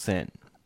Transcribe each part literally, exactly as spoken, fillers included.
in.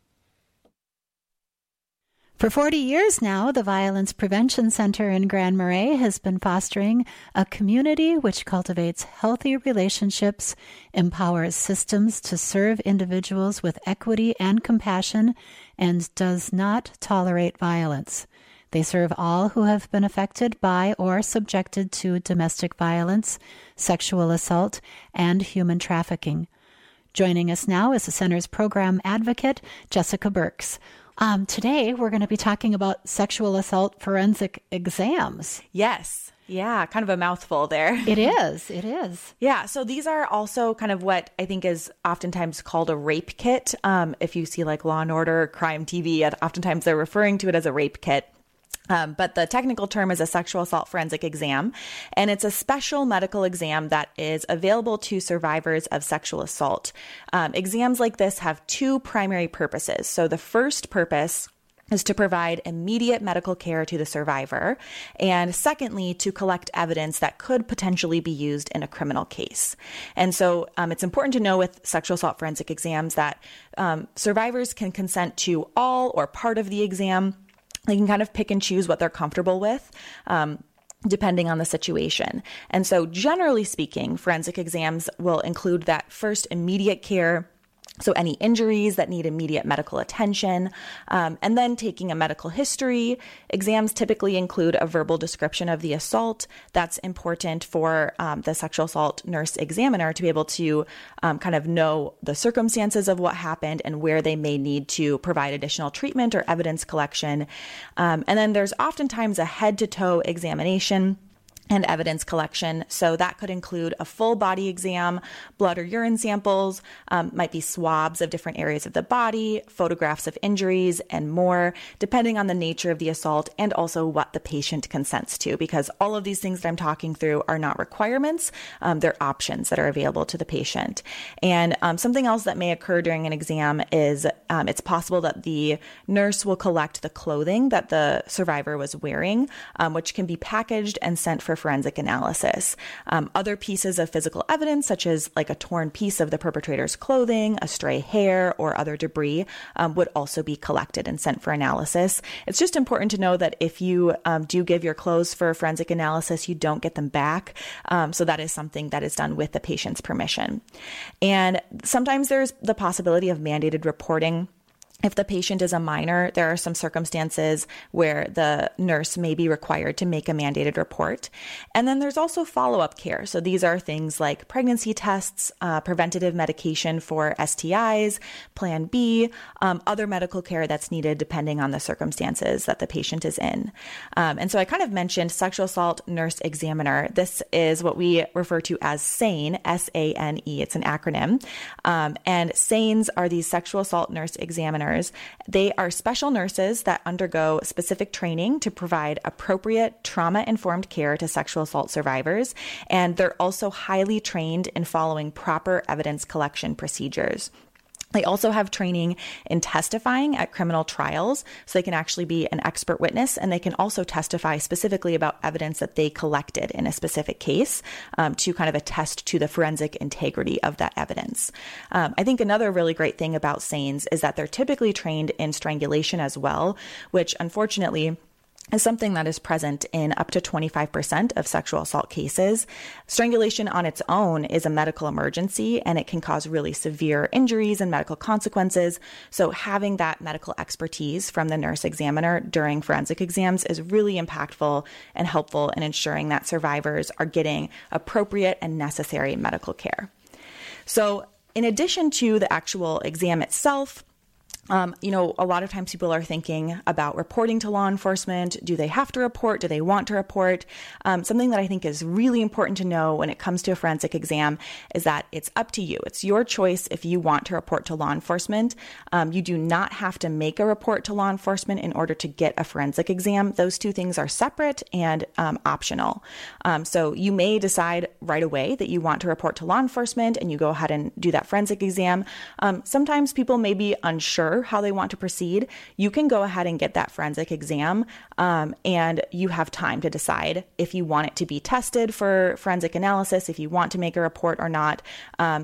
For forty years now, the Violence Prevention Center in Grand Marais has been fostering a community which cultivates healthy relationships, empowers systems to serve individuals with equity and compassion, and does not tolerate violence. They serve all who have been affected by or subjected to domestic violence, sexual assault, and human trafficking. Joining us now is the center's program advocate, Jessica Burks. Um, today, we're going to be talking about sexual assault forensic exams. Yes. Yeah, kind of a mouthful there. It is. It is. Yeah. So these are also kind of what I think is oftentimes called a rape kit. Um, if you see like Law and Order, Crime T V, oftentimes they're referring to it as a rape kit. Um, but the technical term is a sexual assault forensic exam, and it's a special medical exam that is available to survivors of sexual assault. Um, exams like this have two primary purposes. So the first purpose is to provide immediate medical care to the survivor, and secondly, to collect evidence that could potentially be used in a criminal case. And so um, it's important to know with sexual assault forensic exams that um, survivors can consent to all or part of the exam. They can kind of pick and choose what they're comfortable with, um, depending on the situation. And so generally speaking, forensic exams will include that first immediate care. So any injuries that need immediate medical attention, um, and then taking a medical history. Exams typically include a verbal description of the assault. That's important for um, the sexual assault nurse examiner to be able to um, kind of know the circumstances of what happened and where they may need to provide additional treatment or evidence collection. Um, and then there's oftentimes a head-to-toe examination and evidence collection. So that could include a full body exam, blood or urine samples, um, might be swabs of different areas of the body, photographs of injuries, and more, depending on the nature of the assault and also what the patient consents to, because all of these things that I'm talking through are not requirements. Um, they're options that are available to the patient. And um, something else that may occur during an exam is um, it's possible that the nurse will collect the clothing that the survivor was wearing, um, which can be packaged and sent for forensic analysis. Um, other pieces of physical evidence, such as like a torn piece of the perpetrator's clothing, a stray hair, or other debris, um, would also be collected and sent for analysis. It's just important to know that if you um, do give your clothes for forensic analysis, you don't get them back. Um, so that is something that is done with the patient's permission. And sometimes there's the possibility of mandated reporting. If the patient is a minor, there are some circumstances where the nurse may be required to make a mandated report. And then there's also follow-up care. So these are things like pregnancy tests, uh, preventative medication for S T Is, Plan B, um, other medical care that's needed depending on the circumstances that the patient is in. Um, and so I kind of mentioned sexual assault nurse examiner. This is what we refer to as SANE, S A N E. It's an acronym. Um, and SANEs are these sexual assault nurse examiners. They are special nurses that undergo specific training to provide appropriate trauma-informed care to sexual assault survivors, and they're also highly trained in following proper evidence collection procedures. They also have training in testifying at criminal trials, so they can actually be an expert witness, and they can also testify specifically about evidence that they collected in a specific case um, to kind of attest to the forensic integrity of that evidence. Um, I think another really great thing about SANEs is that they're typically trained in strangulation as well, which unfortunately is something that is present in up to twenty-five percent of sexual assault cases. Strangulation on its own is a medical emergency, and it can cause really severe injuries and medical consequences. So having that medical expertise from the nurse examiner during forensic exams is really impactful and helpful in ensuring that survivors are getting appropriate and necessary medical care. So in addition to the actual exam itself, Um, you know, a lot of times people are thinking about reporting to law enforcement. Do they have to report? Do they want to report? Um, something that I think is really important to know when it comes to a forensic exam is that it's up to you. It's your choice if you want to report to law enforcement. Um, you do not have to make a report to law enforcement in order to get a forensic exam. Those two things are separate and um, optional. Um, so you may decide right away that you want to report to law enforcement and you go ahead and do that forensic exam. Um, sometimes people may be unsure how they want to proceed. You can go ahead and get that forensic exam, um, and you have time to decide if you want it to be tested for forensic analysis, if you want to make a report or not. Um, but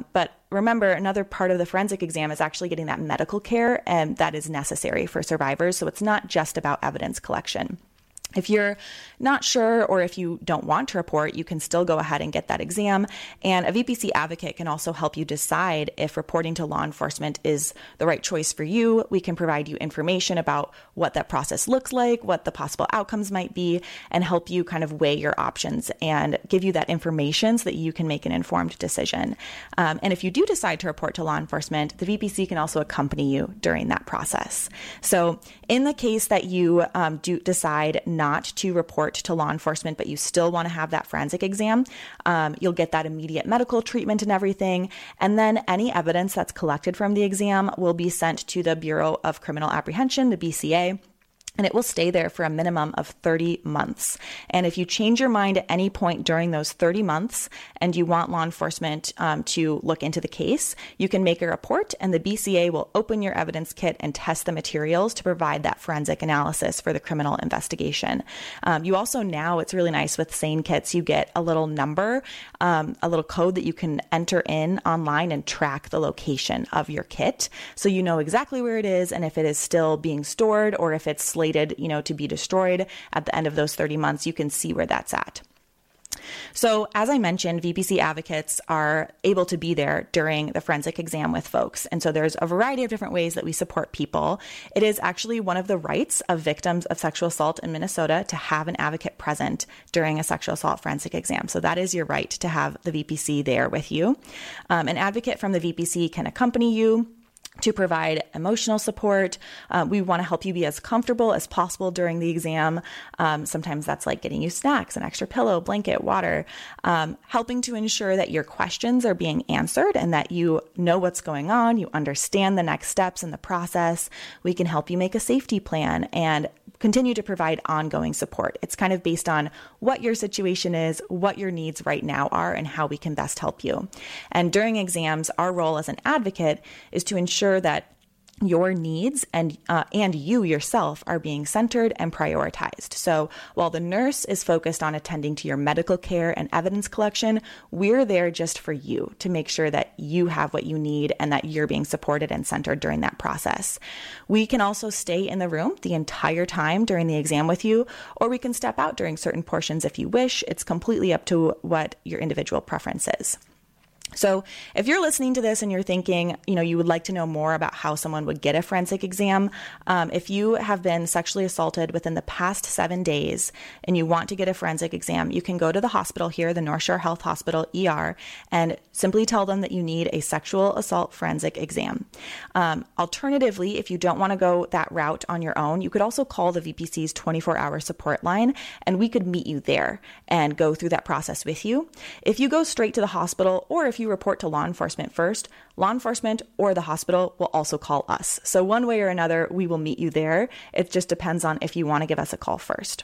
remember, another part of the forensic exam is actually getting that medical care, and that is necessary for survivors. So it's not just about evidence collection. If you're not sure, or if you don't want to report, you can still go ahead and get that exam. And a V P C advocate can also help you decide if reporting to law enforcement is the right choice for you. We can provide you information about what that process looks like, what the possible outcomes might be, and help you kind of weigh your options and give you that information so that you can make an informed decision. Um, and if you do decide to report to law enforcement, the V P C can also accompany you during that process. So in the case that you um, do decide not to report to law enforcement, but you still want to have that forensic exam, um, you'll get that immediate medical treatment and everything. And then any evidence that's collected from the exam will be sent to the Bureau of Criminal Apprehension, the B C A. And it will stay there for a minimum of thirty months. And if you change your mind at any point during those thirty months and you want law enforcement um, to look into the case, you can make a report, and the B C A will open your evidence kit and test the materials to provide that forensic analysis for the criminal investigation. Um, you also now, it's really nice with SANE kits, you get a little number, um, a little code that you can enter in online and track the location of your kit. So you know exactly where it is, and if it is still being stored or if it's slated, you know, to be destroyed at the end of those thirty months, you can see where that's at. So as I mentioned, V P C advocates are able to be there during the forensic exam with folks. And so there's a variety of different ways that we support people. It is actually one of the rights of victims of sexual assault in Minnesota to have an advocate present during a sexual assault forensic exam. So that is your right, to have the V P C there with you. Um, an advocate from the V P C can accompany you to provide emotional support. Uh, we want to help you be as comfortable as possible during the exam. Um, sometimes that's like getting you snacks, an extra pillow, blanket, water, um, helping to ensure that your questions are being answered and that you know what's going on, you understand the next steps in the process. We can help you make a safety plan and continue to provide ongoing support. It's kind of based on what your situation is, what your needs right now are, and how we can best help you. And during exams, our role as an advocate is to ensure that your needs and uh, and you yourself are being centered and prioritized. So while the nurse is focused on attending to your medical care and evidence collection, we're there just for you to make sure that you have what you need and that you're being supported and centered during that process. We can also stay in the room the entire time during the exam with you, or we can step out during certain portions if you wish. It's completely up to what your individual preference is. So if you're listening to this and you're thinking, you know, you would like to know more about how someone would get a forensic exam, um, if you have been sexually assaulted within the past seven days and you want to get a forensic exam, you can go to the hospital here, the North Shore Health Hospital E R, and simply tell them that you need a sexual assault forensic exam. Um, alternatively, if you don't want to go that route on your own, you could also call the V P C's twenty-four hour support line, and we could meet you there and go through that process with you. If you go straight to the hospital, or if you report to law enforcement first, law enforcement or the hospital will also call us. So one way or another, we will meet you there. It just depends on if you want to give us a call first.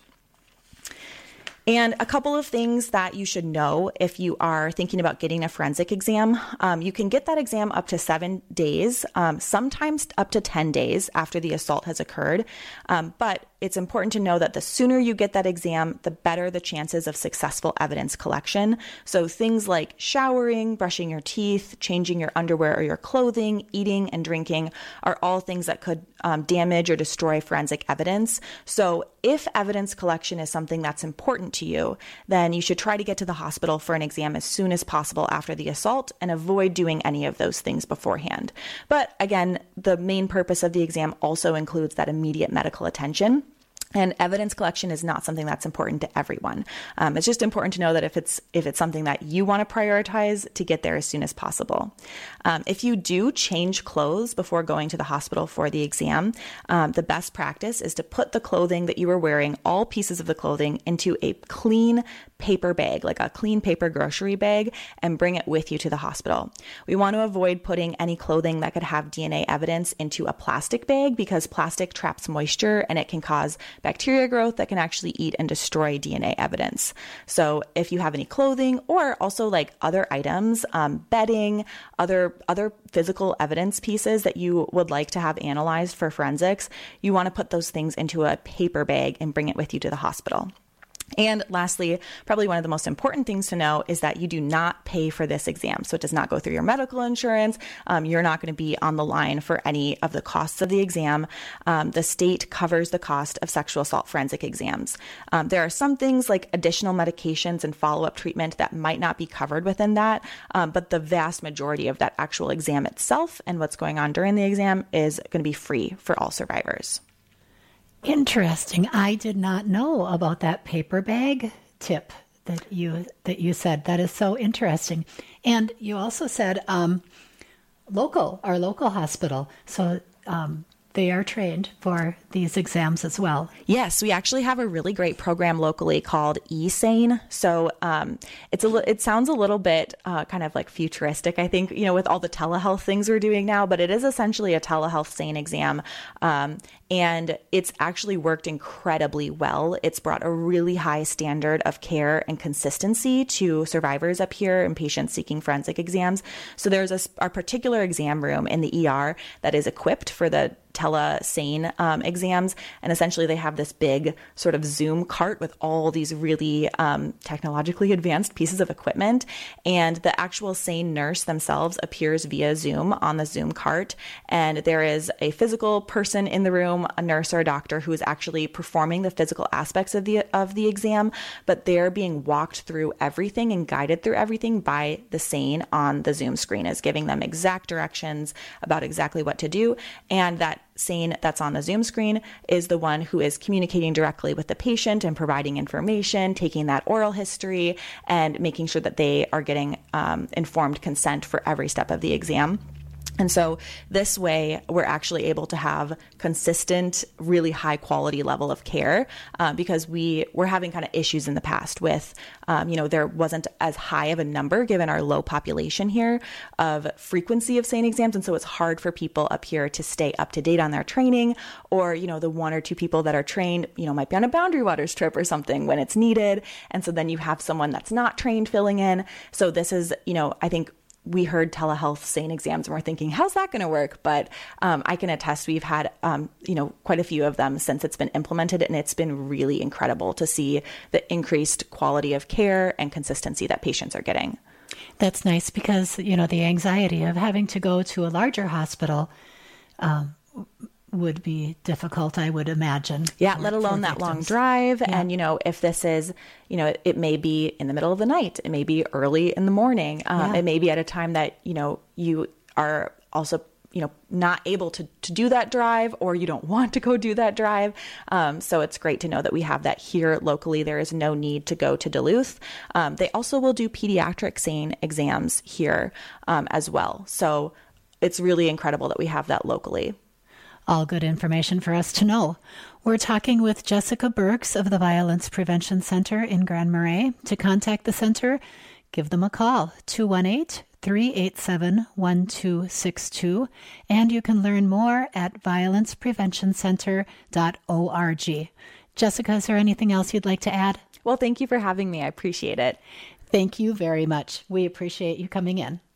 And a couple of things that you should know if you are thinking about getting a forensic exam. Um, you can get that exam up to seven days, um, sometimes up to ten days after the assault has occurred. Um, but it's important to know that the sooner you get that exam, the better the chances of successful evidence collection. So things like showering, brushing your teeth, changing your underwear or your clothing, eating and drinking are all things that could um, damage or destroy forensic evidence. So if evidence collection is something that's important to you, then you should try to get to the hospital for an exam as soon as possible after the assault and avoid doing any of those things beforehand. But again, the main purpose of the exam also includes that immediate medical attention. And evidence collection is not something that's important to everyone. Um, it's just important to know that if it's if it's something that you want to prioritize, to get there as soon as possible. Um, if you do change clothes before going to the hospital for the exam, um, the best practice is to put the clothing that you were wearing, all pieces of the clothing, into a clean paper bag, like a clean paper grocery bag, and bring it with you to the hospital. We want to avoid putting any clothing that could have D N A evidence into a plastic bag, because plastic traps moisture and it can cause bacteria growth that can actually eat and destroy D N A evidence. So if you have any clothing, or also like other items, um, bedding, other other physical evidence pieces that you would like to have analyzed for forensics, you want to put those things into a paper bag and bring it with you to the hospital. And lastly, probably one of the most important things to know is that you do not pay for this exam. So it does not go through your medical insurance. Um, you're not going to be on the line for any of the costs of the exam. Um, the state covers the cost of sexual assault forensic exams. Um, there are some things like additional medications and follow-up treatment that might not be covered within that, um, but the vast majority of that actual exam itself and what's going on during the exam is going to be free for all survivors. Interesting. I did not know about that paper bag tip that you that you said. That is so interesting. And you also said um, local, our local hospital. So um, they are trained for these exams as well. Yes, we actually have a really great program locally called eSane. So um, it's a it sounds a little bit uh, kind of like futuristic, I think, you know, with all the telehealth things we're doing now, but it is essentially a telehealth SANE exam. Um, And it's actually worked incredibly well. It's brought a really high standard of care and consistency to survivors up here and patients seeking forensic exams. So there's a, a particular exam room in the E R that is equipped for the tele-SANE um, exams. And essentially they have this big sort of Zoom cart with all these really um, technologically advanced pieces of equipment. And the actual SANE nurse themselves appears via Zoom on the Zoom cart. And there is a physical person in the room, a nurse or a doctor who is actually performing the physical aspects of the of the exam, but they're being walked through everything and guided through everything by the SANE on the Zoom screen, is giving them exact directions about exactly what to do. And that SANE that's on the Zoom screen is the one who is communicating directly with the patient and providing information, taking that oral history and making sure that they are getting um, informed consent for every step of the exam. And so this way, we're actually able to have consistent, really high quality level of care uh, because we were having kind of issues in the past with, um, you know, there wasn't as high of a number given our low population here of frequency of SANE exams. And so it's hard for people up here to stay up to date on their training, or, you know, the one or two people that are trained, you know, might be on a Boundary Waters trip or something when it's needed. And so then you have someone that's not trained filling in. So this is, you know, I think we heard telehealth SANE exams and we're thinking, how's that going to work? But um, I can attest we've had, um, you know, quite a few of them since it's been implemented, and it's been really incredible to see the increased quality of care and consistency that patients are getting. That's nice because, you know, the anxiety of having to go to a larger hospital um, would be difficult, I would imagine. Yeah, for, let alone that long drive. Yeah. And, you know, if this is, you know, it, it may be in the middle of the night, it may be early in the morning, um, yeah. It may be at a time that, you know, you are also, you know, not able to, to do that drive, or you don't want to go do that drive. Um, so it's great to know that we have that here locally. There is no need to go to Duluth. Um, they also will do pediatric SANE exams here um, as well. So it's really incredible that we have that locally. All good information for us to know. We're talking with Jessica Burks of the Violence Prevention Center in Grand Marais. To contact the center, give them a call, two one eight, three eight seven, one two six two. And you can learn more at violence prevention center dot org. Jessica, is there anything else you'd like to add? Well, thank you for having me. I appreciate it. Thank you very much. We appreciate you coming in.